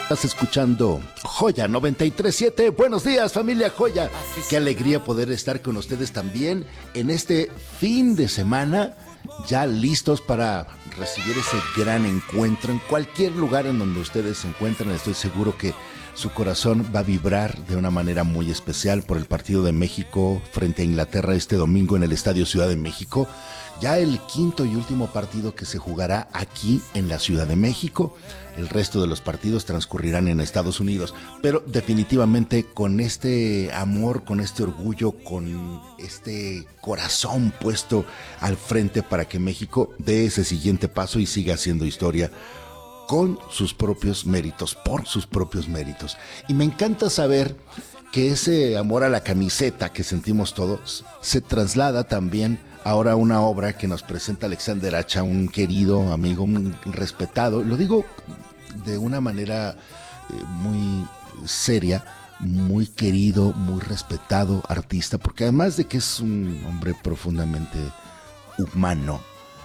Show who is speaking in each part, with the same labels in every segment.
Speaker 1: Estás escuchando Joya 93.7. Buenos días, familia Joya. Qué alegría poder estar con ustedes también en este fin de semana, ya listos para recibir ese gran encuentro en cualquier lugar en donde ustedes se encuentran. Estoy seguro que su corazón va a vibrar de una manera muy especial por el partido de México frente a Inglaterra este domingo en el Estadio Ciudad de México. Ya el quinto y último partido que se jugará aquí en la Ciudad de México. El resto de los partidos transcurrirán en Estados Unidos, pero definitivamente con este amor, con este orgullo, con este corazón puesto al frente para que México dé ese siguiente paso y siga haciendo historia con sus propios méritos, por sus propios méritos. Y me encanta saber que ese amor a la camiseta que sentimos todos se traslada también ahora a una obra que nos presenta Alexander Hacha, un querido amigo, un respetado, lo digo de una manera muy seria, muy querido, muy respetado artista, porque además de que es un hombre profundamente humano,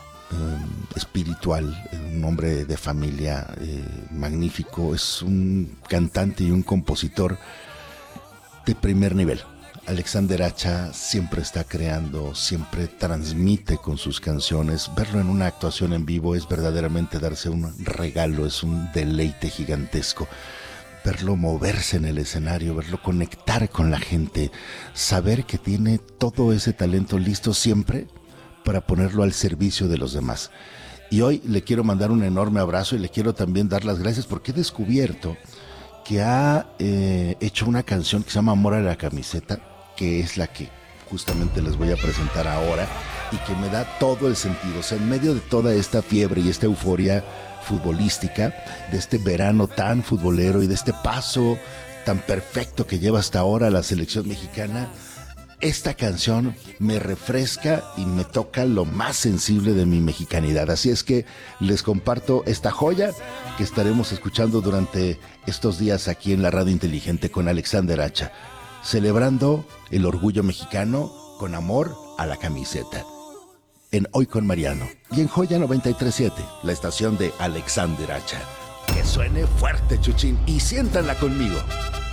Speaker 1: espiritual, un hombre de familia magnífico, es un cantante y un compositor de primer nivel. Alexander Hacha siempre está creando, siempre transmite con sus canciones. Verlo en una actuación en vivo es verdaderamente darse un regalo, es un deleite gigantesco. Verlo moverse en el escenario, verlo conectar con la gente, saber que tiene todo ese talento listo siempre para ponerlo al servicio de los demás. Y hoy le quiero mandar un enorme abrazo y le quiero también dar las gracias porque he descubierto que ha hecho una canción que se llama Amor a la Camiseta, que es la que justamente les voy a presentar ahora y que me da todo el sentido. O sea, en medio de toda esta fiebre y esta euforia futbolística, de este verano tan futbolero y de este paso tan perfecto que lleva hasta ahora la selección mexicana, esta canción me refresca y me toca lo más sensible de mi mexicanidad. Así es que les comparto esta joya que estaremos escuchando durante estos días aquí en la Radio Inteligente con Alexander Hacha, celebrando el orgullo mexicano con amor a la camiseta. En Hoy con Mariano y en Joya 93.7, la estación de Alexander Hacha. Que suene fuerte, Chuchín, y siéntanla conmigo.